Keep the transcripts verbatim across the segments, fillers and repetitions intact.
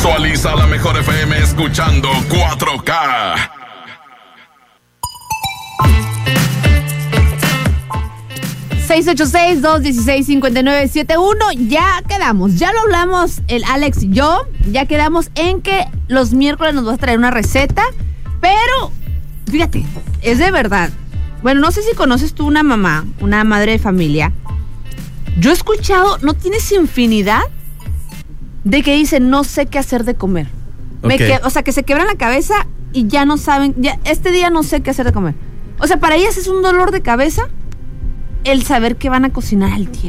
Visualiza la mejor F M escuchando cuatro K. seis ocho seis, dos uno seis, cinco nueve siete uno. Ya quedamos, ya lo hablamos el Alex y yo. Ya quedamos en que los miércoles nos vas a traer una receta. Pero, fíjate, es de verdad. Bueno, no sé si conoces tú una mamá, una madre de familia. Yo he escuchado, no tienes infinidad de que dicen, no sé qué hacer de comer. Okay. Me que, o sea, que se quebran la cabeza y ya no saben, ya, este día no sé qué hacer de comer. O sea, para ellas es un dolor de cabeza el saber que van a cocinar al día.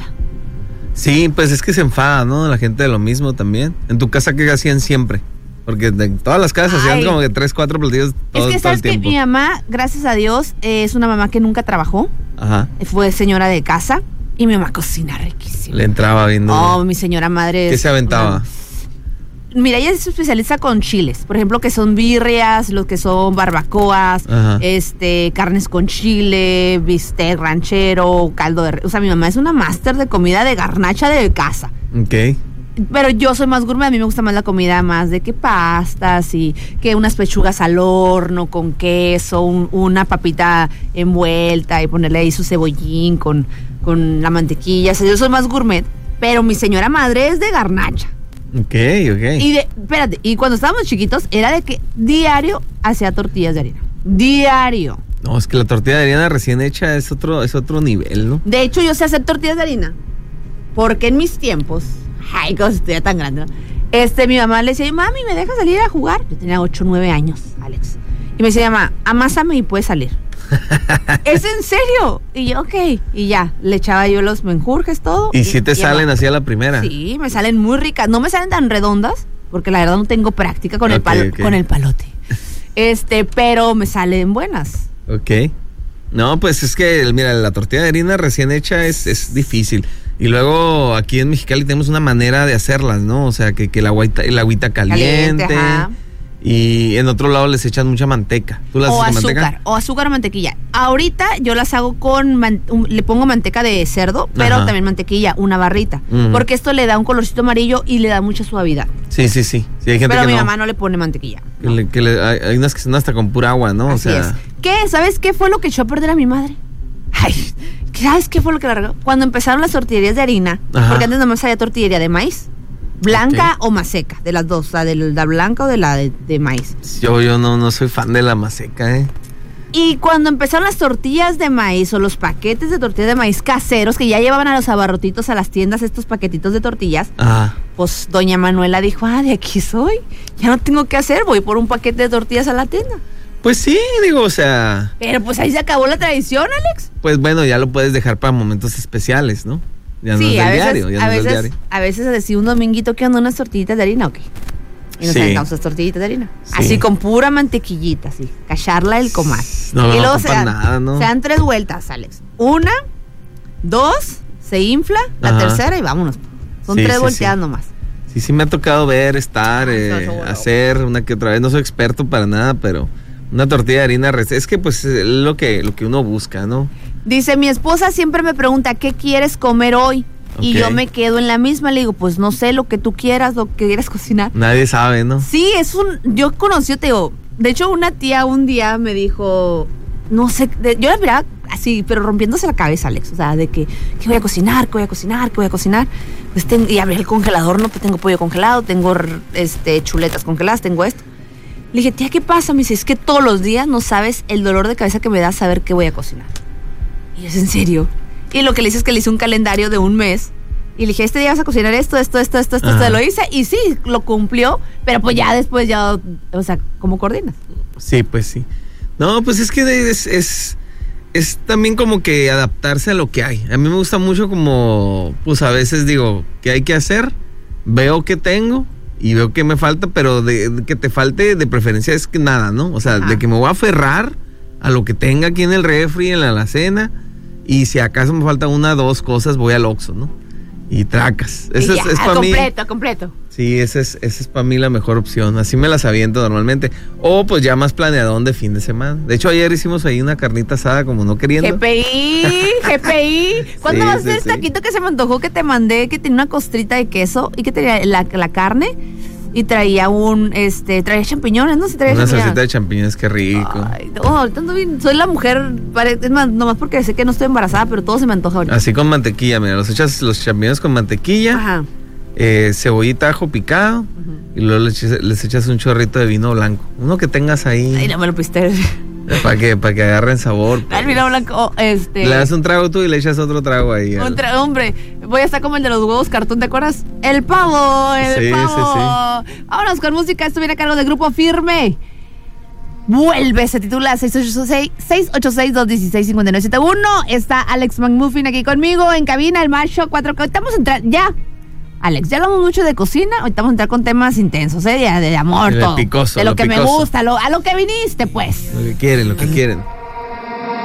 Sí, pues es que se enfada, ¿no? La gente de lo mismo también. En tu casa, ¿qué hacían siempre? Porque de todas las casas Ay. hacían como que tres, cuatro platillos todo, Es que todo el sabes que tiempo. mi mamá, gracias a Dios, eh, es una mamá que nunca trabajó. Ajá. Fue señora de casa y mi mamá cocina riquísimo. Le entraba viendo. Oh, mi señora madre. ¿Qué es se aventaba? una- Mira, ella se especializa con chiles, por ejemplo, que son birrias, los que son barbacoas, Ajá. este, carnes con chile, bistec ranchero, caldo de... O sea, mi mamá es una máster de comida de garnacha de casa. Ok. Pero yo soy más gourmet, a mí me gusta más la comida más de que pastas y que unas pechugas al horno con queso, un- una papita envuelta y ponerle ahí su cebollín con, con la mantequilla. O sea, yo soy más gourmet, pero mi señora madre es de garnacha. Ok, ok. Y de, espérate, y cuando estábamos chiquitos era de que diario hacía tortillas de harina. Diario. No, es que la tortilla de harina recién hecha es otro, es otro nivel, ¿no? De hecho, yo sé hacer tortillas de harina. Porque en mis tiempos, ay, cuando estuviera tan grande, ¿no? Este, mi mamá le decía, mami, ¿me dejas salir a jugar? Yo tenía ocho o nueve años, Alex. Y me decía, mamá, amásame y puedes salir. ¿Es en serio? Y yo, ok. Y ya, le echaba yo los menjurjes, todo. ¿Y si te salen amaba. así a la primera? Sí, me salen muy ricas. No me salen tan redondas, porque la verdad no tengo práctica con, el, Ok, palo- ok. con el palote. Este, pero me salen buenas. Ok. No, pues es que, mira, la tortilla de harina recién hecha es, es difícil. Y luego aquí en Mexicali tenemos una manera de hacerlas, ¿no? O sea, que, que el agüita, el agüita caliente. Caliente, ajá. Y en otro lado les echan mucha manteca. ¿Tú las O haces con azúcar, manteca? o azúcar o mantequilla. Ahorita yo las hago con, man- un- le pongo manteca de cerdo, pero Ajá. también mantequilla, una barrita. Ujú. Porque esto le da un colorcito amarillo y le da mucha suavidad. Sí, sí, sí. Sí, hay gente Pero que mi no. mamá no le pone mantequilla. Que le- que le- hay, hay unas que son hasta con pura agua, ¿no? Así o sea, es. ¿Qué? ¿Sabes qué fue lo que echó a perder a mi madre? Ay, ¿sabes qué fue lo que la regó? Cuando empezaron las tortillerías de harina, Ajá. porque antes nomás había tortillería de maíz, blanca o maseca, de las dos, o sea, de la blanca o de la de, de maíz. yo, yo no, no soy fan de la maseca, ¿eh? Y cuando empezaron las tortillas de maíz o los paquetes de tortillas de maíz caseros, que ya llevaban a los abarrotitos a las tiendas estos paquetitos de tortillas, Ajá. pues doña Manuela dijo, ah, de aquí soy, ya no tengo que hacer, voy por un paquete de tortillas a la tienda. Pues sí, digo, o sea, Pero pues ahí se acabó la tradición, Alex. pues bueno, ya lo puedes dejar para momentos especiales, ¿no? Ya no Sí, es del a veces, diario, ya a no es del veces, diario. a veces así un dominguito que ando unas tortillitas de harina, ok. Y nos Sí. aventamos esas tortillitas de harina. Sí. Así con pura mantequillita, así. Cacharla del comal. No, no, y luego no se ocupan dan, nada, ¿no? se dan tres vueltas, Alex. Una, dos, se infla, la Ajá. tercera y vámonos. Son Sí, tres sí, volteadas sí. nomás. Sí, sí me ha tocado ver, estar, Ay, eh, no, no, no. hacer una que otra vez. No soy experto para nada, pero una tortilla de harina, rec- es que pues es lo que, lo que uno busca, ¿no? Dice, mi esposa siempre me pregunta, ¿qué quieres comer hoy? Y Ok. yo me quedo en la misma, le digo, pues no sé, lo que tú quieras, lo que quieras cocinar. Nadie sabe, ¿no? Sí, es un. Yo conocí, te digo. De hecho, una tía un día me dijo. No sé. de- yo la miraba así, pero rompiéndose la cabeza, Alex. O sea, de que. ¿Qué voy a cocinar? ¿Qué voy a cocinar? ¿Qué voy a cocinar? Pues tengo. Y abrí el congelador, no, pues tengo pollo congelado, tengo r- este chuletas congeladas, tengo esto. Le dije, tía, ¿qué pasa? Me dice, es que todos los días no sabes el dolor de cabeza que me da saber qué voy a cocinar. Y yo, ¿es en serio? Y lo que le hice es que le hice un calendario de un mes. Y le dije, este día vas a cocinar esto, esto, esto, esto, esto, Ajá. esto. Lo hice y sí, lo cumplió. Pero pues ya después ya, o sea, ¿cómo coordinas? Sí, pues sí. No, pues es que es, es, es también como que adaptarse a lo que hay. A mí me gusta mucho como, pues a veces digo, ¿qué hay que hacer? Veo que tengo y veo que me falta, pero de, de que te falte de preferencia es que nada, ¿no? O sea, Ajá. de que me voy a aferrar a lo que tenga aquí en el refri, en la alacena, y si acaso me falta una o dos cosas, voy al Oxxo, ¿no? Y tracas. Esa Y es, ya, es para mí. completo, completo. Sí, esa es, esa es para mí la mejor opción. Así me las aviento normalmente. O pues ya más planeadón de fin de semana. De hecho, ayer hicimos ahí una carnita asada como no queriendo. G P I, G P I. ¿Cuándo Sí, vas a hacer sí, el sí. taquito que se me antojó que te mandé, que tenía una costrita de queso y que tenía la, la carne? y traía un, este, traía champiñones, ¿no? Sí, traía Una champiñones. salsita de champiñones, qué rico. Ay, no, ahorita ando bien, soy la mujer, pare- es más, nomás porque sé que no estoy embarazada, pero todo se me antoja ahorita. Así con mantequilla, mira, los echas los champiñones con mantequilla, Ajá. eh, cebollita, ajo picado, Ujú. y luego les echas, les echas un chorrito de vino blanco. Uno que tengas ahí, Ay, no me lo piste. para que, para que agarren sabor. El vino blanco, oh, este. Le das un trago tú y le echas otro trago ahí. al- Un tra- hombre, voy a estar como el de los huevos cartón, ¿te acuerdas? El pavo, el Sí, pavo. Vámonos con música, esto viene a cargo del Grupo Firme. Vuelve, se titula seis ocho seis, seis ocho seis, dos uno seis, cinco nueve siete uno. Está Alex McMuffin aquí conmigo en cabina, el macho cuatro K. Ahorita vamos a entrar, ya. Alex, ya hablamos mucho de cocina, ahorita vamos a entrar con temas intensos, ¿eh? De, de amor, De todo. picoso, de lo, lo que me picoso. gusta, lo, a lo que viniste, pues. Lo que quieren, lo que quieren.